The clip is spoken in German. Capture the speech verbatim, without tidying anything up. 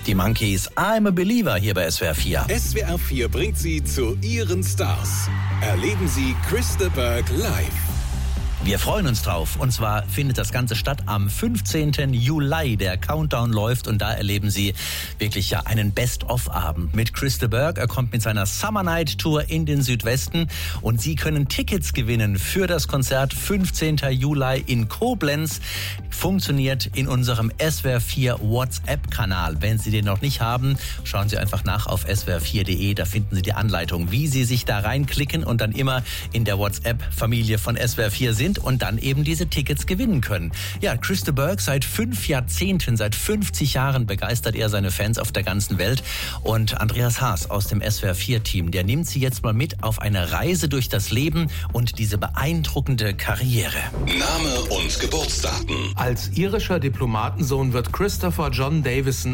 Die Monkees, I'm a Believer hier bei S W R vier. S W R vier bringt Sie zu Ihren Stars. Erleben Sie Chris de Burgh live. Wir freuen uns drauf. Und zwar findet das Ganze statt am fünfzehnten Juli. Der Countdown läuft und da erleben Sie wirklich ja einen Best-of-Abend mit Chris de Burgh. Er kommt mit seiner Summer Night Tour in den Südwesten und Sie können Tickets gewinnen für das Konzert fünfzehnten Juli in Koblenz. Funktioniert in unserem S W R vier WhatsApp-Kanal. Wenn Sie den noch nicht haben, schauen Sie einfach nach auf S W R vier punkt de. Da finden Sie die Anleitung, wie Sie sich da reinklicken und dann immer in der WhatsApp-Familie von S W R vier sind und dann eben diese Tickets gewinnen können. Ja, Chris de Burgh, seit fünf Jahrzehnten, seit fünfzig Jahren begeistert er seine Fans auf der ganzen Welt. Und Andreas Haas aus dem S W R vier Team, der nimmt Sie jetzt mal mit auf eine Reise durch das Leben und diese beeindruckende Karriere. Name und Geburtsdaten. Als irischer Diplomatensohn wird Christopher John Davison